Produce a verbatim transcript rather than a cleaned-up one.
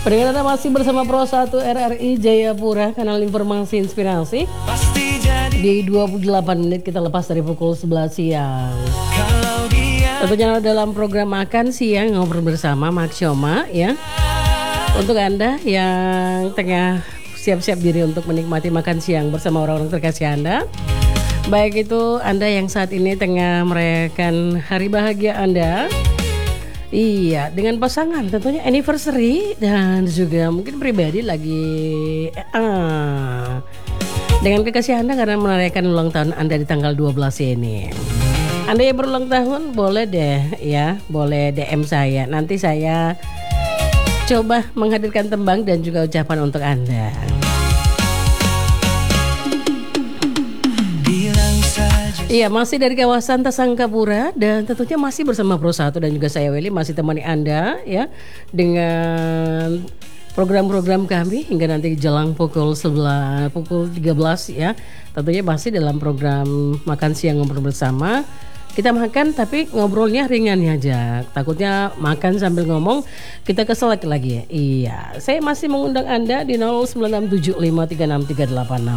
Pendengar Anda masih bersama Pro satu R R I Jayapura, kanal informasi inspirasi. Di dua puluh delapan menit kita lepas dari pukul sebelas siang. Tentunya dalam program Makan Siang Ngobrol Bersama Maxioma ya. Untuk Anda yang tengah siap-siap diri untuk menikmati makan siang bersama orang-orang terkasih Anda, baik itu Anda yang saat ini tengah merayakan hari bahagia Anda, iya, dengan pasangan tentunya anniversary, dan juga mungkin pribadi lagi ah, dengan kekasih Anda karena merayakan ulang tahun Anda di tanggal dua belas ini. Anda yang berulang tahun boleh deh ya, boleh D M saya. Nanti saya coba menghadirkan tembang dan juga ucapan untuk Anda. Iya, masih dari kawasan Tasangkapura dan tentunya masih bersama Pro satu dan juga saya Welly masih temani Anda ya dengan program-program kami hingga nanti jelang pukul sebelas, pukul tiga belas ya. Tentunya masih dalam program Makan Siang Ngobrol Bersama. Kita makan tapi ngobrolnya ringan aja. Takutnya makan sambil ngomong kita keselak lagi ya. Iya, saya masih mengundang Anda di nol sembilan enam tujuh lima tiga enam tiga delapan enam.